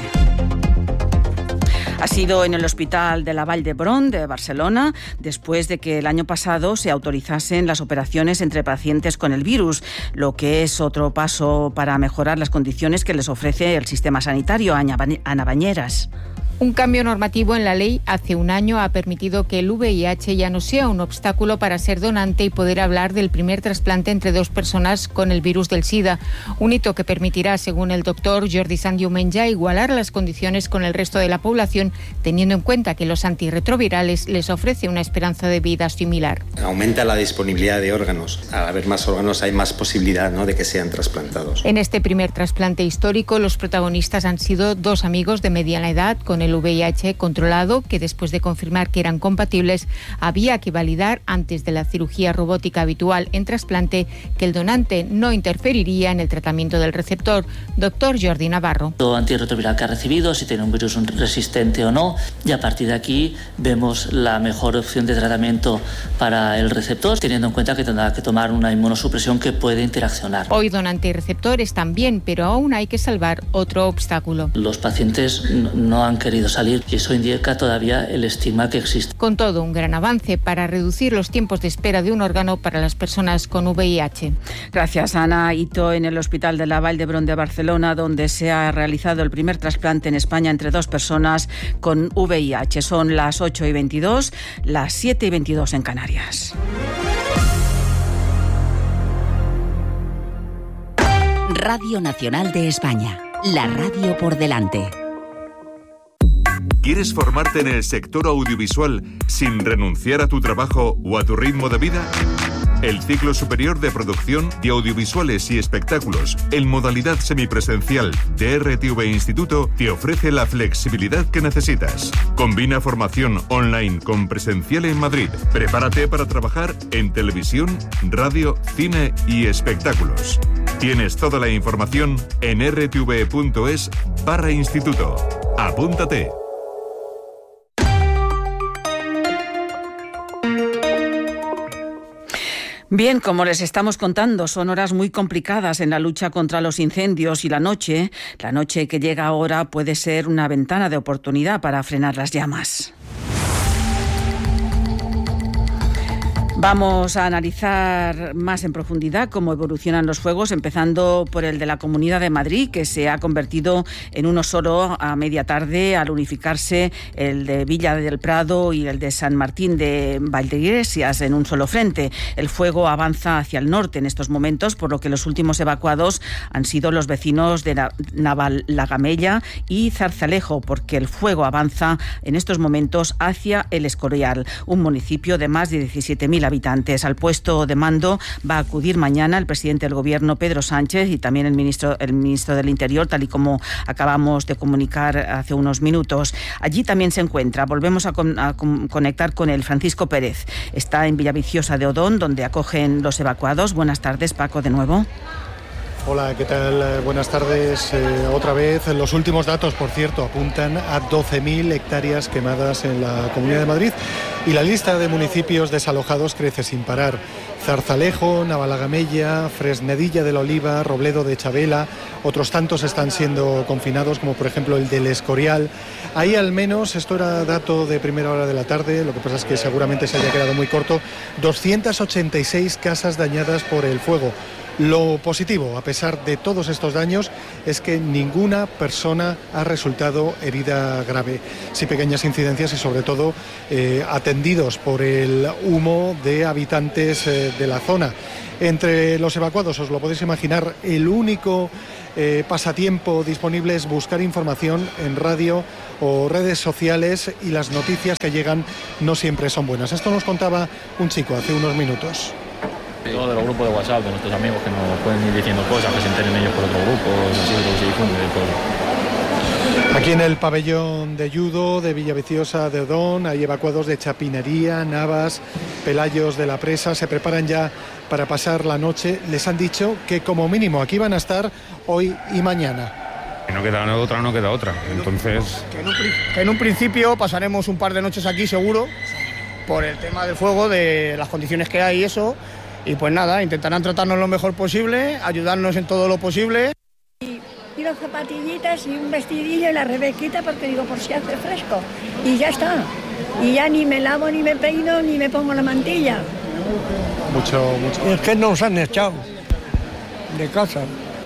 Ha sido en el Hospital de la Vall d'Hebron de Barcelona, después de que el año pasado se autorizasen las operaciones entre pacientes con el virus, lo que es otro paso para mejorar las condiciones que les ofrece el sistema sanitario. Ana Bañeras. Un cambio normativo en la ley hace un año ha permitido que el VIH ya no sea un obstáculo para ser donante y poder hablar del primer trasplante entre 2 personas con el virus del SIDA. Un hito que permitirá, según el doctor Jordi Sandiumenya, igualar las condiciones con el resto de la población, teniendo en cuenta que los antirretrovirales les ofrece una esperanza de vida similar. Aumenta la disponibilidad de órganos. Al haber más órganos hay más posibilidad, ¿no?, de que sean trasplantados. En este primer trasplante histórico, los protagonistas han sido 2 amigos de mediana edad con el VIH controlado, que después de confirmar que eran compatibles, había que validar antes de la cirugía robótica habitual en trasplante que el donante no interferiría en el tratamiento del receptor. Doctor Jordi Navarro. Todo antirretroviral que ha recibido, si tiene un virus resistente o no, y a partir de aquí vemos la mejor opción de tratamiento para el receptor, teniendo en cuenta que tendrá que tomar una inmunosupresión que puede interaccionar. Hoy donante y receptor están bien, pero aún hay que salvar otro obstáculo. Los pacientes no han querido salir y eso indica todavía el estigma que existe. Con todo, un gran avance para reducir los tiempos de espera de un órgano para las personas con VIH. Gracias, Ana. Hito en el Hospital de la Vall d'Hebron de Barcelona, donde se ha realizado el primer trasplante en España entre 2 personas con VIH. Son las 8:22, las 7:22 en Canarias. Radio Nacional de España, la radio por delante. ¿Quieres formarte en el sector audiovisual sin renunciar a tu trabajo o a tu ritmo de vida? El ciclo superior de producción de audiovisuales y espectáculos en modalidad semipresencial de RTV Instituto te ofrece la flexibilidad que necesitas. Combina formación online con presencial en Madrid. Prepárate para trabajar en televisión, radio, cine y espectáculos. Tienes toda la información en rtv.es/instituto. Apúntate. Bien, como les estamos contando, son horas muy complicadas en la lucha contra los incendios y la noche que llega ahora puede ser una ventana de oportunidad para frenar las llamas. Vamos a analizar más en profundidad cómo evolucionan los fuegos, empezando por el de la Comunidad de Madrid, que se ha convertido en uno solo a media tarde al unificarse el de Villa del Prado y el de San Martín de Valdeiglesias en un solo frente. El fuego avanza hacia el norte en estos momentos, por lo que los últimos evacuados han sido los vecinos de Navalagamella y Zarzalejo, porque el fuego avanza en estos momentos hacia El Escorial, un municipio de más de 17.000 habitantes. Al puesto de mando va a acudir mañana el presidente del Gobierno, Pedro Sánchez, y también el ministro del Interior, tal y como acabamos de comunicar hace unos minutos. Allí también se encuentra, volvemos a conectar con el Francisco Pérez. Está en Villaviciosa de Odón, donde acogen los evacuados. Buenas tardes, Paco, de nuevo. Hola, ¿qué tal? Buenas tardes. Otra vez, los últimos datos, por cierto, apuntan a 12.000 hectáreas quemadas en la Comunidad de Madrid y la lista de municipios desalojados crece sin parar. Zarzalejo, Navalagamella, Fresnedilla de la Oliva, Robledo de Chavela, otros tantos están siendo confinados, como por ejemplo el del Escorial. Ahí al menos, esto era dato de primera hora de la tarde, lo que pasa es que seguramente se haya quedado muy corto, 286 casas dañadas por el fuego. Lo positivo, a pesar de todos estos daños, es que ninguna persona ha resultado herida grave. Sí, pequeñas incidencias y sobre todo atendidos por el humo de habitantes de la zona. Entre los evacuados, os lo podéis imaginar, el único pasatiempo disponible es buscar información en radio o redes sociales, y las noticias que llegan no siempre son buenas. Esto nos contaba un chico hace unos minutos. Todo de los grupos de WhatsApp de nuestros amigos que nos pueden ir diciendo cosas, que se enteren ellos por otro grupo, así que se difunde todo. Aquí en el pabellón de judo de Villaviciosa de Odón hay evacuados de Chapinería, Navas, Pelayos de la Presa. Se preparan ya para pasar la noche. Les han dicho que como mínimo aquí van a estar hoy y mañana. No queda otra. Entonces... Que en un principio pasaremos un par de noches aquí seguro, por el tema del fuego, de las condiciones que hay y eso. Y pues nada, intentarán tratarnos lo mejor posible, ayudarnos en todo lo posible. Y las zapatillitas y un vestidillo y la Rebequita, porque digo, por si hace fresco. Y ya está. Y ya ni me lavo, ni me peino, ni me pongo la mantilla. Mucho. Es que nos han echado de casa.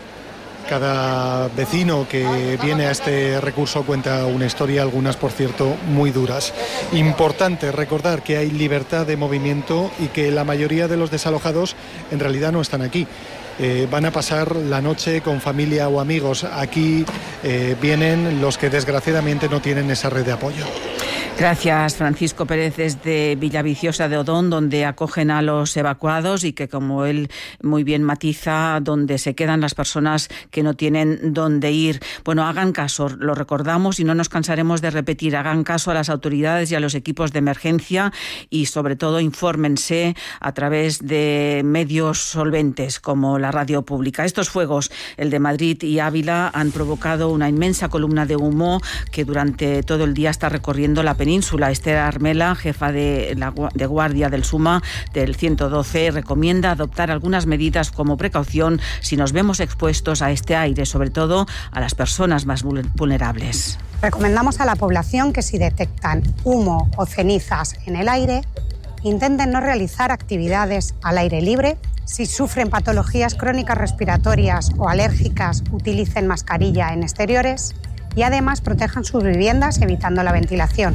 Cada vecino que viene a este recurso cuenta una historia, algunas, por cierto, muy duras. Importante recordar que hay libertad de movimiento y que la mayoría de los desalojados en realidad no están aquí. Van a pasar la noche con familia o amigos. Aquí vienen los que desgraciadamente no tienen esa red de apoyo. Gracias, Francisco Pérez, desde Villaviciosa de Odón, donde acogen a los evacuados y que, como él muy bien matiza, donde se quedan las personas que no tienen dónde ir. Bueno, hagan caso, lo recordamos y no nos cansaremos de repetir, hagan caso a las autoridades y a los equipos de emergencia y, sobre todo, infórmense a través de medios solventes como la radio pública. Estos fuegos, el de Madrid y Ávila, han provocado una inmensa columna de humo que durante todo el día está recorriendo la península. Esther Armela, jefa de guardia del SUMA del 112, recomienda adoptar algunas medidas como precaución si nos vemos expuestos a este aire, sobre todo a las personas más vulnerables. Recomendamos a la población que si detectan humo o cenizas en el aire, intenten no realizar actividades al aire libre. Si sufren patologías crónicas respiratorias o alérgicas, utilicen mascarilla en exteriores. Y además protejan sus viviendas evitando la ventilación.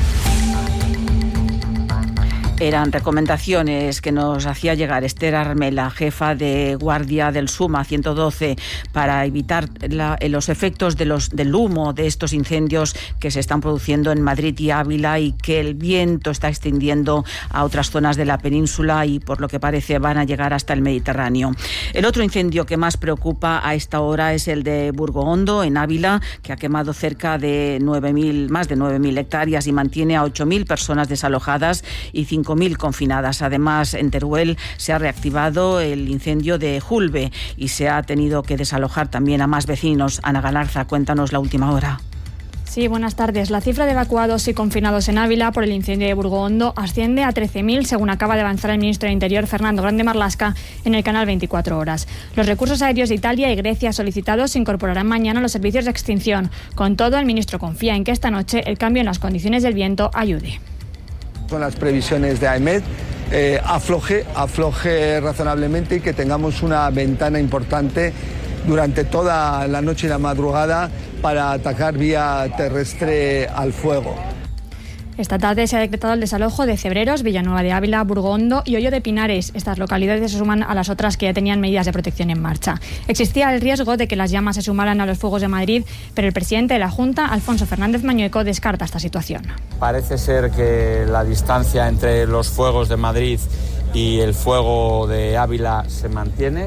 Eran recomendaciones que nos hacía llegar Esther Armela, jefa de guardia del SUMA 112, para evitar los efectos del humo de estos incendios que se están produciendo en Madrid y Ávila y que el viento está extendiendo a otras zonas de la península y, por lo que parece, van a llegar hasta el Mediterráneo. El otro incendio que más preocupa a esta hora es el de Burgohondo, en Ávila, que ha quemado cerca de más de 9.000 hectáreas y mantiene a 8.000 personas desalojadas y 5.000 confinadas. Además, en Teruel se ha reactivado el incendio de Julbe y se ha tenido que desalojar también a más vecinos. Ana Galarza, cuéntanos la última hora. Sí, buenas tardes. La cifra de evacuados y confinados en Ávila por el incendio de Burgohondo asciende a 13.000, según acaba de avanzar el ministro de Interior, Fernando Grande Marlaska, en el canal 24 Horas. Los recursos aéreos de Italia y Grecia solicitados se incorporarán mañana a los servicios de extinción. Con todo, el ministro confía en que esta noche el cambio en las condiciones del viento ayude. Son las previsiones de AEMET. afloje razonablemente y que tengamos una ventana importante durante toda la noche y la madrugada para atacar vía terrestre al fuego. Esta tarde se ha decretado el desalojo de Cebreros, Villanueva de Ávila, Burgondo y Hoyo de Pinares. Estas localidades se suman a las otras que ya tenían medidas de protección en marcha. Existía el riesgo de que las llamas se sumaran a los fuegos de Madrid, pero el presidente de la Junta, Alfonso Fernández Mañueco, descarta esta situación. Parece ser que la distancia entre los fuegos de Madrid y el fuego de Ávila se mantiene.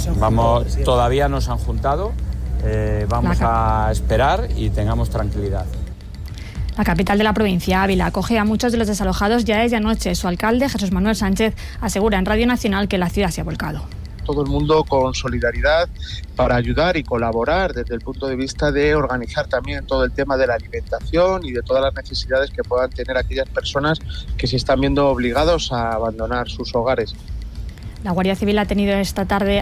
Todavía no se han juntado. Vamos a esperar y tengamos tranquilidad. La capital de la provincia, Ávila, acoge a muchos de los desalojados ya desde anoche. Su alcalde, Jesús Manuel Sánchez, asegura en Radio Nacional que la ciudad se ha volcado. Todo el mundo con solidaridad para ayudar y colaborar desde el punto de vista de organizar también todo el tema de la alimentación y de todas las necesidades que puedan tener aquellas personas que se están viendo obligados a abandonar sus hogares. La Guardia Civil ha detenido esta tarde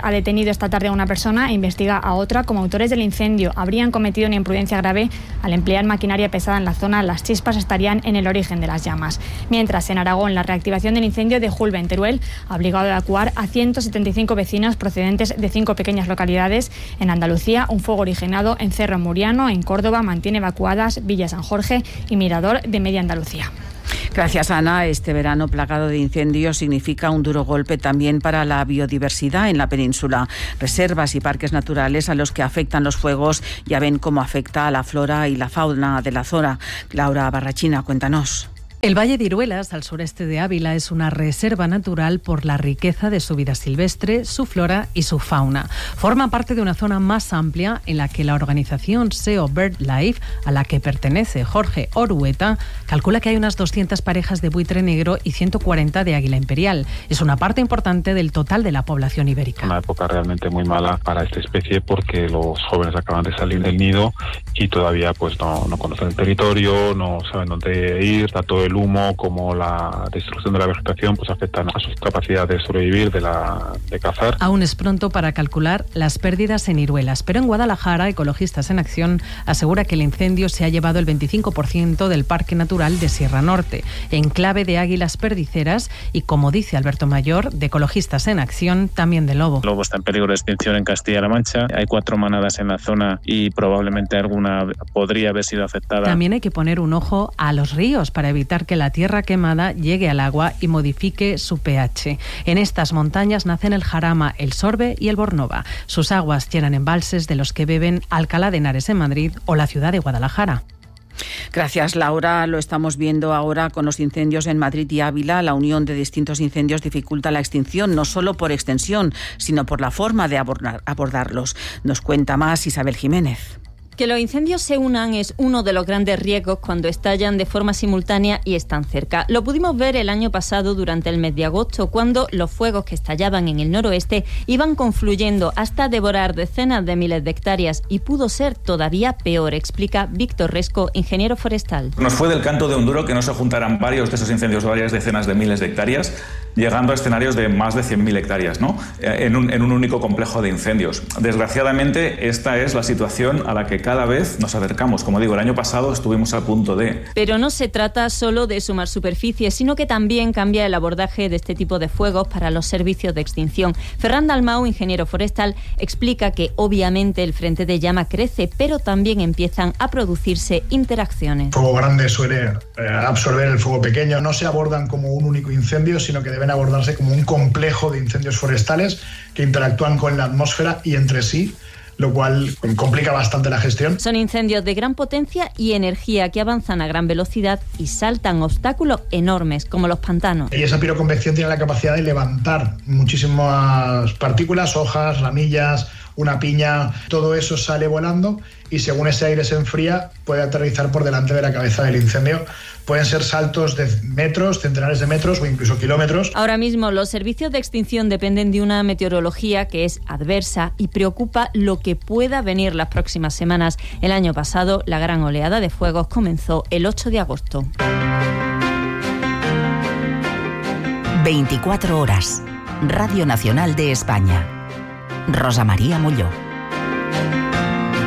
a una persona e investiga a otra como autores del incendio. Habrían cometido una imprudencia grave al emplear maquinaria pesada en la zona. Las chispas estarían en el origen de las llamas. Mientras, en Aragón, la reactivación del incendio de Julbe, en Teruel, ha obligado a evacuar a 175 vecinos procedentes de 5 pequeñas localidades. En Andalucía, un fuego originado en Cerro Muriano, en Córdoba, mantiene evacuadas Villa San Jorge y Mirador de Media Andalucía. Gracias, Ana. Este verano plagado de incendios significa un duro golpe también para la biodiversidad en la península. Reservas y parques naturales a los que afectan los fuegos ya ven cómo afecta a la flora y la fauna de la zona. Laura Barrachina, cuéntanos. El Valle de Iruelas, al sureste de Ávila, es una reserva natural por la riqueza de su vida silvestre, su flora y su fauna. Forma parte de una zona más amplia en la que la organización SEO BirdLife, a la que pertenece Jorge Orueta, calcula que hay unas 200 parejas de buitre negro y 140 de águila imperial. Es una parte importante del total de la población ibérica. Una época realmente muy mala para esta especie porque los jóvenes acaban de salir del nido y todavía pues no conocen el territorio, no saben dónde ir, está todo el humo como la destrucción de la vegetación pues afectan a su capacidad de sobrevivir, de cazar. Aún es pronto para calcular las pérdidas en Iruelas, pero en Guadalajara, Ecologistas en Acción asegura que el incendio se ha llevado el 25% del Parque Natural de Sierra Norte, enclave de águilas perdiceras y, como dice Alberto Mayor, de Ecologistas en Acción, también de lobo. El lobo está en peligro de extinción en Castilla-La Mancha. Hay 4 manadas en la zona y probablemente alguna podría haber sido afectada. También hay que poner un ojo a los ríos para evitar que la tierra quemada llegue al agua y modifique su pH. En estas montañas nacen el Jarama, el Sorbe y el Bornova. Sus aguas llenan embalses de los que beben Alcalá de Henares en Madrid o la ciudad de Guadalajara. Gracias, Laura. Lo estamos viendo ahora con los incendios en Madrid y Ávila. La unión de distintos incendios dificulta la extinción, no solo por extensión, sino por la forma de abordarlos. Nos cuenta más Isabel Jiménez. Que los incendios se unan es uno de los grandes riesgos cuando estallan de forma simultánea y están cerca. Lo pudimos ver el año pasado durante el mes de agosto, cuando los fuegos que estallaban en el noroeste iban confluyendo hasta devorar decenas de miles de hectáreas y pudo ser todavía peor, explica Víctor Resco, ingeniero forestal. Nos fue del canto de un duro que no se juntaran varios de esos incendios, varias decenas de miles de hectáreas, llegando a escenarios de más de 100.000 hectáreas, ¿no? en un único complejo de incendios. Desgraciadamente, esta es la situación a la que cada vez nos acercamos. Como digo, el año pasado estuvimos a punto de... Pero no se trata solo de sumar superficie, sino que también cambia el abordaje de este tipo de fuegos para los servicios de extinción. Ferran Dalmau, ingeniero forestal, explica que obviamente el frente de llama crece, pero también empiezan a producirse interacciones. El fuego grande suele absorber el fuego pequeño. No se abordan como un único incendio, sino que deben abordarse como un complejo de incendios forestales que interactúan con la atmósfera y entre sí, lo cual complica bastante la gestión. Son incendios de gran potencia y energía que avanzan a gran velocidad y saltan obstáculos enormes, como los pantanos. Y esa piroconvección tiene la capacidad de levantar muchísimas partículas, hojas, ramillas, una piña, todo eso sale volando y según ese aire se enfría puede aterrizar por delante de la cabeza del incendio. Pueden ser saltos de metros, centenares de metros o incluso kilómetros. Ahora mismo los servicios de extinción dependen de una meteorología que es adversa y preocupa lo que pueda venir las próximas semanas. El año pasado la gran oleada de fuegos comenzó el 8 de agosto. 24 horas. Radio Nacional de España. Rosa María Molló.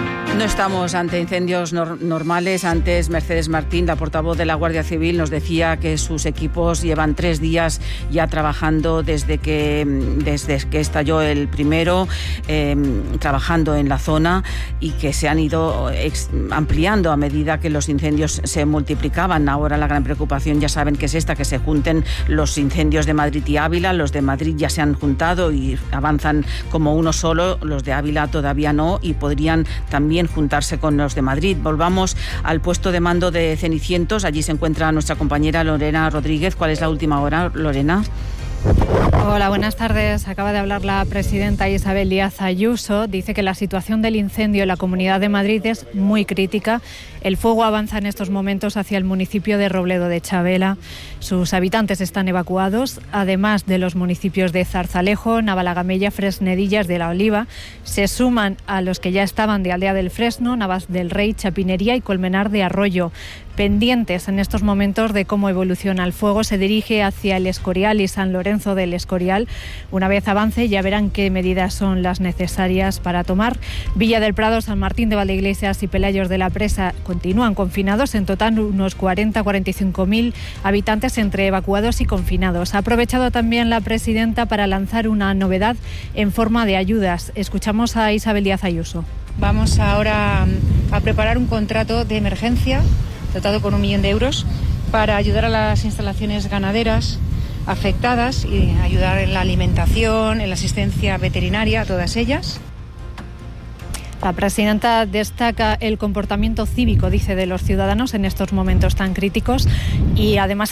estamos ante incendios normales. Antes Mercedes Martín, la portavoz de la Guardia Civil, nos decía que sus equipos llevan 3 días ya trabajando desde que estalló el primero, trabajando en la zona, y que se han ido ampliando a medida que los incendios se multiplicaban. Ahora la gran preocupación, ya saben, que es esta, que se junten los incendios de Madrid y Ávila. Los de Madrid ya se han juntado y avanzan como uno solo, los de Ávila todavía no, y podrían también juntarse con los de Madrid. Volvamos al puesto de mando de Cenicientos. Allí se encuentra nuestra compañera Lorena Rodríguez. ¿Cuál es la última hora, Lorena? Hola, buenas tardes. Acaba de hablar la presidenta Isabel Díaz Ayuso. Dice que la situación del incendio en la Comunidad de Madrid es muy crítica. El fuego avanza en estos momentos hacia el municipio de Robledo de Chavela. Sus habitantes están evacuados, además de los municipios de Zarzalejo, Navalagamella, Fresnedillas de la Oliva. Se suman a los que ya estaban de Aldea del Fresno, Navas del Rey, Chapinería y Colmenar de Arroyo. Pendientes en estos momentos de cómo evoluciona el fuego, se dirige hacia el Escorial y San Lorenzo del Escorial. Una vez avance ya verán qué medidas son las necesarias para tomar. Villa del Prado, San Martín de Valdeiglesias y Pelayos de la Presa continúan confinados. En total unos 45.000 habitantes entre evacuados y confinados. Ha aprovechado también la presidenta para lanzar una novedad en forma de ayudas. Escuchamos a Isabel Díaz Ayuso. Vamos ahora a preparar un contrato de emergencia dotado con 1 millón de euros para ayudar a las instalaciones ganaderas afectadas y ayudar en la alimentación, en la asistencia veterinaria, a todas ellas. La presidenta destaca el comportamiento cívico, dice, de los ciudadanos en estos momentos tan críticos, y además